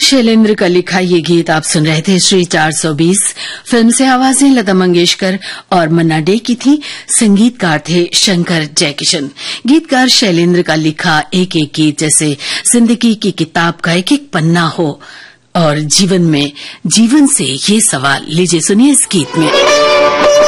शैलेंद्र का लिखा ये गीत आप सुन रहे थे। श्री 420 फिल्म से आवाजें लता मंगेशकर और मन्ना डे की थी। संगीतकार थे शंकर जयकिशन। गीतकार शैलेंद्र का लिखा एक एक गीत जैसे जिंदगी की किताब का एक एक पन्ना हो और जीवन से ये सवाल लीजिए सुनिए इस गीत में।